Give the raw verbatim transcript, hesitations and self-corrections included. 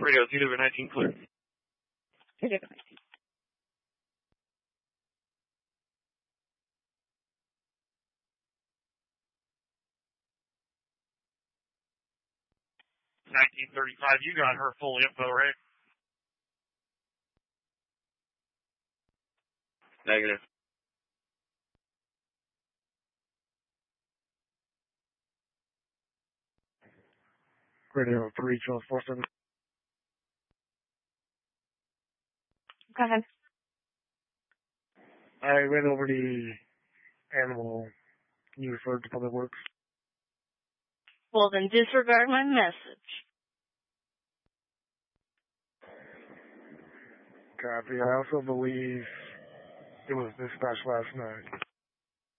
Radio T W nineteen clear. T W nineteen. nineteen thirty-five, you got her full info, right? Negative. Radio three, Charles four seven. Go ahead. I ran over the animal you referred to Public Works. Well, then disregard my message. Copy. I also believe it was dispatched last night.